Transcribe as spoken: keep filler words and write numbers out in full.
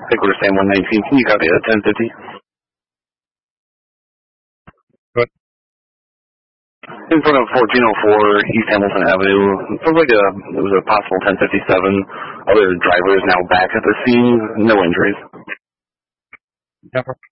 Headquarters Sam one nineteen, can you copy that ten fifty? Good. In front of fourteen oh four East Hamilton Avenue, it feels like a, it was a possible ten fifty-seven. Other drivers now back at the scene, no injuries. Pepper.